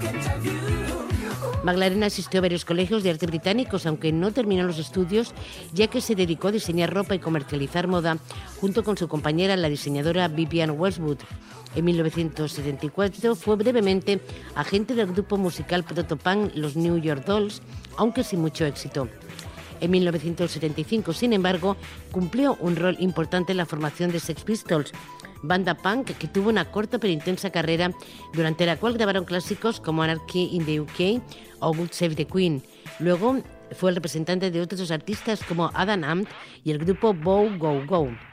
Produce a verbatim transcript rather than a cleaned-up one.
Magdalena asistió a varios colegios de arte británicos, aunque no terminó los estudios, ya que se dedicó a diseñar ropa y comercializar moda junto con su compañera, la diseñadora Vivienne Westwood. En mil novecientos setenta y cuatro fue brevemente agente del grupo musical protopunk Los New York Dolls, aunque sin mucho éxito. En mil novecientos setenta y cinco, sin embargo, cumplió un rol importante en la formación de Sex Pistols, banda punk que tuvo una corta pero intensa carrera, durante la cual grabaron clásicos como Anarchy in the U K o God Save the Queen. Luego fue el representante de otros artistas como Adam Ant y el grupo Bow Wow Wow.